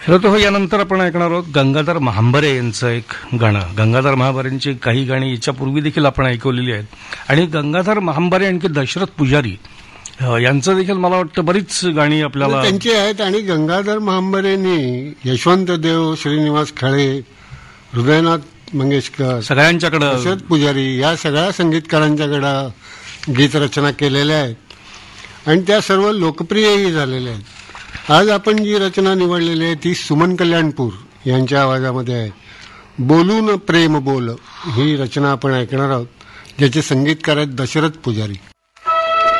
श्रोते हो, यानंतर आपण ऐकणार आहोत गंगाधर महांबरे यांचं एक गाणं. गंगाधर महांबरेंची काही गाणी याच्यापूर्वी देखील आपण ऐकवलेली आहेत. आणि गंगाधर महांबरे आणखी दशरथ पुजारी यांचं देखील मला वाटतं बरीच गाणी आपल्याला त्यांची आहेत. आणि गंगाधर महांबरेंनी यशवंत देव, श्रीनिवास खळे, हृदयनाथ मंगेशकर, सगळ्यांच्याकडे, दशरथ पुजारी या सगळ्या संगीतकारांच्याकडे गीतरचना केलेल्या आहेत आणि त्या सर्व लोकप्रियही झालेल्या आहेत. आज आपण जी रचना निवडलेली आहे ती सुमन कल्याणपूर यांच्या आवाजामध्ये आहे. बोलून प्रेम बोल ही रचना आपण ऐकणार आहोत, ज्याचे संगीतकार आहेत दशरथ पुजारी.